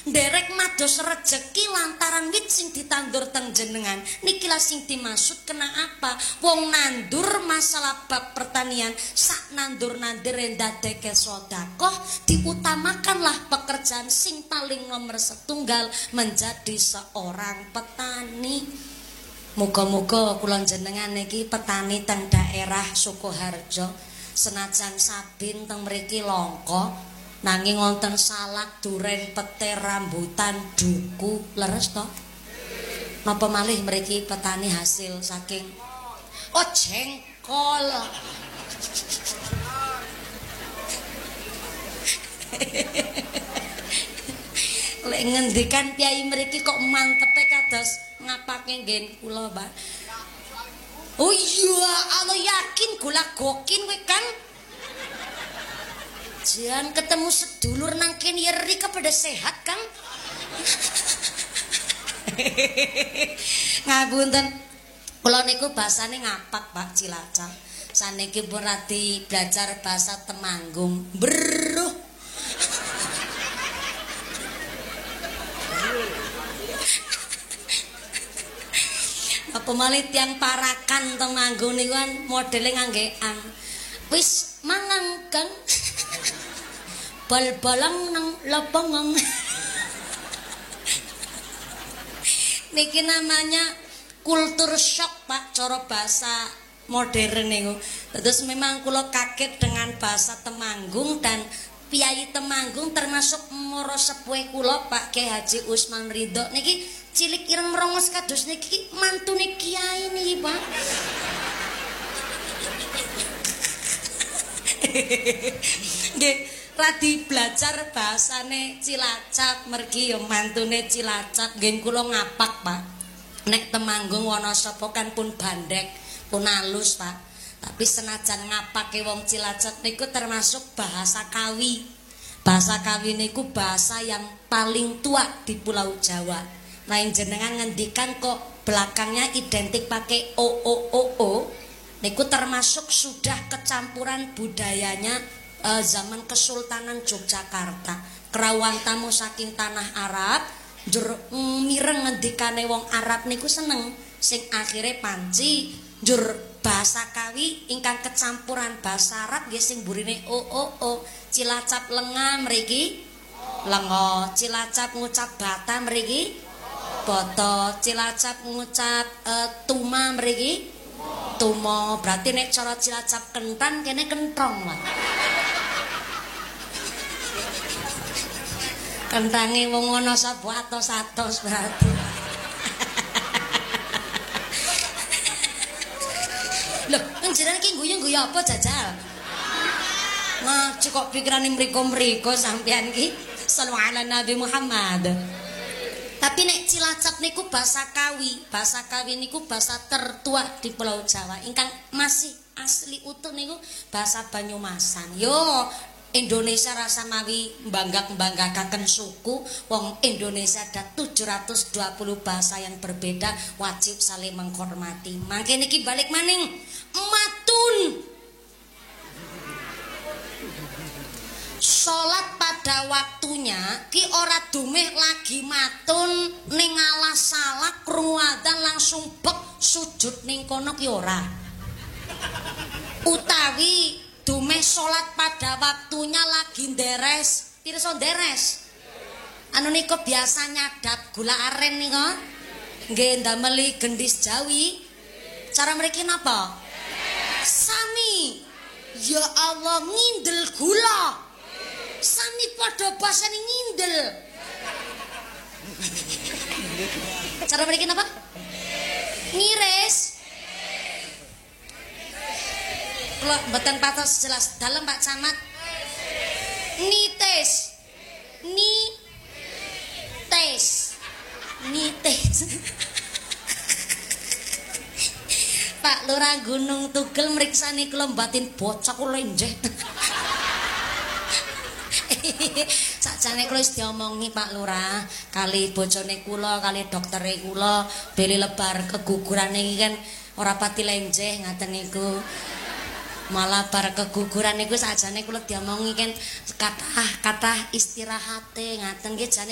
nderek mados rejeki lantaran wit sing ditandur teng jenengan niki lah sing dimaksud kena apa wong nandur masalah bab pertanian sak nandur-nandure ndadeke sedekah diutamakanlah pekerjaan sing paling nomor setunggal menjadi seorang petani. Muga-muga kula jenengan niki petani teng daerah Sukoharjo senajan sabin teng mriki langka nanging wonten salak, duren, petir, rambutan, duku, leres to. Napa malih mriki petani hasil saking jengkol. Lek ngendikan piyai mriki kok mantepe kados ngapake ngen kula, Mbak. Oh iya, Allah yakin gula gokin kowe kan. Jangan ketemu sedulur nang kene yeri kepada sehat, Kang. Ngapunten. Kula niku basane ngapak, Pak Cilacap. Saniki pun radi belajar bahasa Temanggung. Beruh. Apa malih tiyang parakan Temanggung niku kan modele nganggekan. Wis mangang, Kang. Bal-balang nang lapangan. Niki namanya kultur shock, Pak, cara bahasa modern niku. Terus memang kula kaget dengan bahasa Temanggung dan piyai Temanggung termasuk moro sepuhe kula Pak Kyai Haji Usman Ridho niki cilik ireng merongos kados niki mantune kiai niki, Pak. Nggih, radi belajar bahasane Cilacap mergi ya mantune Cilacap nggih kula ngapak, Pak. Nek Temanggung Wonosobo kan pun bandek, pun halus, Pak. Tapi senajan ngapake wong Cilacap niku termasuk bahasa Kawi. Bahasa Kawi niku bahasa yang paling tua di Pulau Jawa. Nah, jenengan ngendikan kok belakangnya identik pakai o niku termasuk sudah kecampuran budayanya zaman Kesultanan Yogyakarta. Kerawang tamu saking tanah Arab, mireng ngendikane wong Arab niku seneng sing akhire panci njur bahasa Kawi ingkang kecampuran bahasa Arab nggih sing burine o. Cilacap lenga mriki lengo, Cilacap ngucap bata mriki boto, Cilacap ngucap tuma mriki tumo. Berarti nek cara Cilacap kentan kene kentrong, Pak. Kentange wong Wonosobo atos-atos berarti. Loh, njenengan iki guyu-guyu apa jajal? Ngaji kok pikirane mriko-mriko sampean iki. Shallallahu ala Nabi Muhammad. Tapi nek Cilacap niku bahasa Kawi. Bahasa Kawi niku bahasa tertua di Pulau Jawa. Ingkang masih asli utuh niku bahasa Banyumasan. Yo, Indonesia rasa mawi bangga-banggakan suku. Wong Indonesia ada 720 bahasa yang berbeda, wajib saling menghormati. Mangke niki balik maning matun. Salat pada waktunya ki ora dumeh lagi matun ning alas salak krungu adzan langsung bek sujud ning kono ki ora. Utawi dumeh salat pada waktunya lagi nderes, pirsa nderes. Anu nika biasa nyadap gula aren nika. Nggih ndameli gendis Jawi. Cara mriki napa? Sami. Ya Allah ngindel gula. Sami padha basane ngindel. Cara mriki napa? Ngiris. Kula mboten patos jelas dalem Pak Camat. Nites. Pak Lurah Gunung Tugel mriksani kula batin bocah kula enjeh. Sakjane kula wis diomongi Pak Lurah kali bojone kula kali doktere kula beli lebar keguguran iki kan ora pati lenjeh ngaten niku. Malah bar keguguran niku sakjane kula diomongi kan kathah istirahate ngaten nggih jane